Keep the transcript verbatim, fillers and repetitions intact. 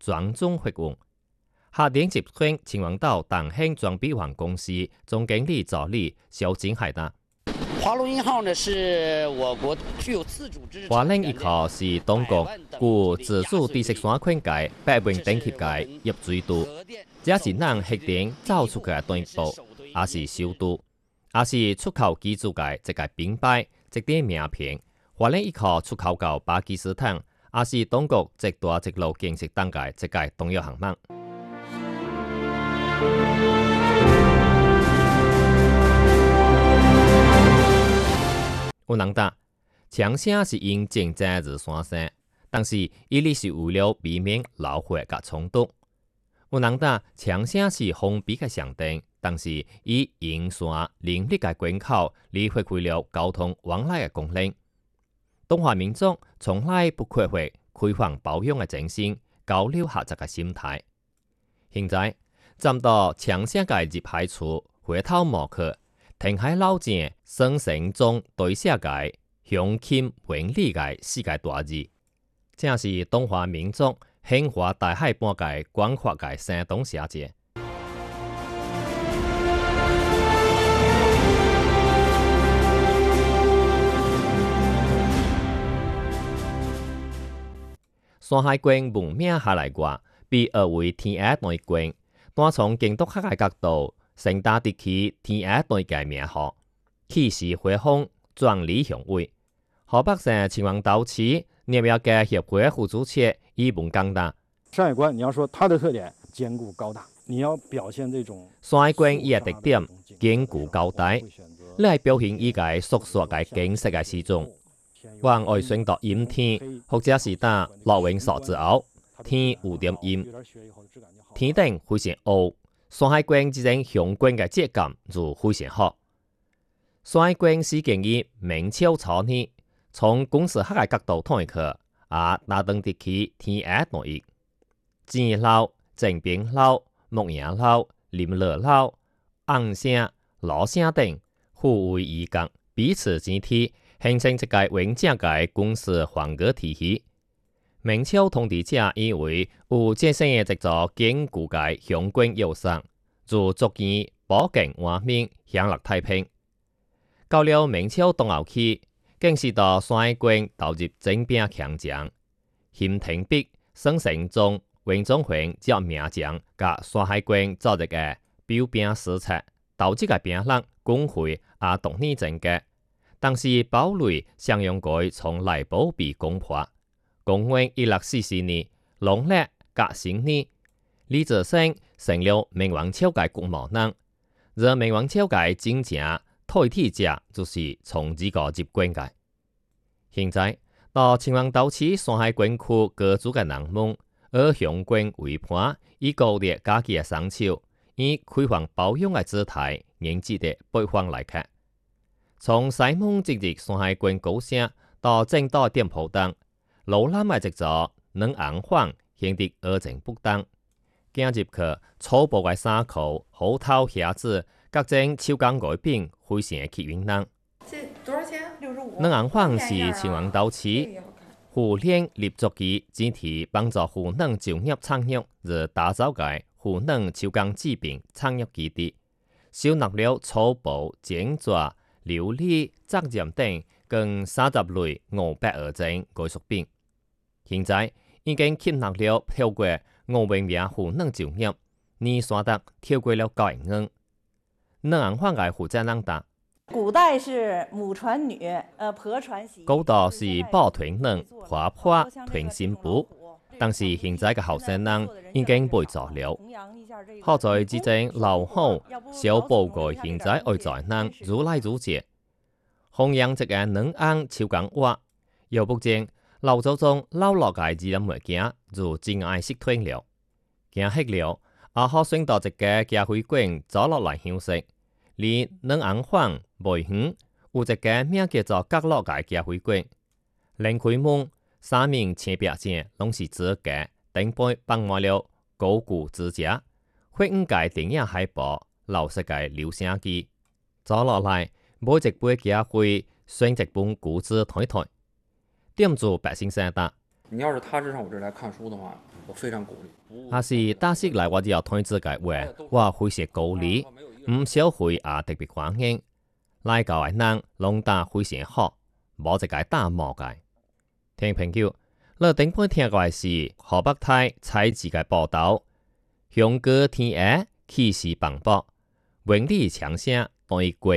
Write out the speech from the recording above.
双重活用。下电集团秦皇岛党兴装备网公司总经理助理肖金海达。 华龙一号呢是我国具有自主知识。 华龙一号是中国故自主知识产权界、百万等级界入水度，这是咱核电走出去的第一步，也是首都，也是出口技术界一个品牌，一个名片。华龙一号出口到巴基斯坦，也是中国一大一路建设当界一个重要项目。有人答，枪声是因竞争而产生，但是伊哩是为了避免老火甲冲突。有人答，枪声是封闭嘅上灯，但是以引线连力嘅关口，而发挥了交通往来嘅功能。中华民族从来不缺乏开放包容嘅精神，交流合作嘅心态。现在，站到枪声嘅入海处，回头望去。填海老正生成中对下界乡亲文理界世界大字，正是中华民族兴华大海半界广阔界生动写照。山海关闻名下来外，被誉为天下内关，单从建筑学嘅角度。成大地区天下对界名号，气势恢宏，壮丽雄伟。河北省秦皇岛市业业界协会副主席伊文讲答： 山海关，你要说它的特点坚固高大，你要表现这种山海关伊嘅特点坚固高大，你来表现伊个肃肃嘅景色嘅时钟，往外选择阴天，或者是打落云扫之后，天有点阴，天顶非常黑。山海关这种雄关嘅质感就非常好。山海关是建于明朝初年，从军事学嘅角度看去，啊，大东地区天下第一。錢樓、正邊樓、木營樓、林樂樓、昂聲、羅聲等互為異國，彼此接替，形成一個完整嘅軍事防禦體系。明朝統治者以為有這些嘅一座堅固嘅雄關要塞，就逐漸保境安民，享樂太平。到了明朝中後期，更是到山海關投入整兵強將，咸廷弼、沈成宗、袁宗煥接名將，甲山海關做一個標兵史冊，導致嘅兵力軍費也獨立增加。但是堡壘襄陽街從來不被攻破。公元一六四四年，農曆甲申年，李自成成了明王朝嘅國務人，而明王朝嘅真正代替者就是從這個入關嘅。現在到秦皇島市山海關區居住嘅人們，而向關為伴，以高烈家己嘅雙手，以開放包容嘅姿態，迎接的北方來客。從西門直入山海關高聲到正道店鋪等。路南嘅一座兩紅坊顯得二情不同，行入去粗暴嘅衫褲、好頭鞋子、各種手工藝品，非常吸引人。 這多少錢？六十五。 兩紅坊是秦皇島市婦聯立足機整體幫助婦女就業產業而打造嘅婦女手工製品產業基地，收納了粗布、剪紙、琉璃、責任等共三十類五百二種藝術品。現在已經吸納了超過五萬名婦女就業，年收入超過了九億元。兩行嘅負責人答： 古代是母傳女，呃婆傳媳。 古代是抱團女，婆婆傳新婦，但是現在嘅後生人已經不做了。好在這種老好小報告現在愛在人如來如接，弘揚這個兩岸手工活，又不見。老祖宗留落嘅自然物件就真愛識吞了，行黑了，也可選到一個家會館走落來休息。離兩紅坊不遠，有一個名叫做角落嘅家會館，連開門三面牆壁上攏是字架，頂背放滿了高古字架，血五界電影海報，老式嘅留聲機。走落來，每一杯家會選一本古字睇睇。店主白先生答： 你要是他是上我這兒來看書的話， 我非常鼓励。 也是打識來我哋推自嘅話，我非常鼓勵，唔少會也特別歡迎。來教嘅人攏打非常好，冇一個打冇嘅。聽朋友，你頂半聽嘅是河北台採自嘅報道，香港天下氣勢磅礴，榮麗強聲對國